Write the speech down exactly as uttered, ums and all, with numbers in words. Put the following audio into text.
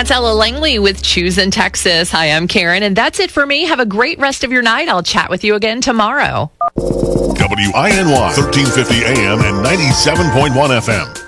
That's Ella Langley with Choose in Texas. Hi, I'm Karen, and that's it for me. Have a great rest of your night. I'll chat with you again tomorrow. W I N Y, thirteen fifty A M and ninety-seven point one F M.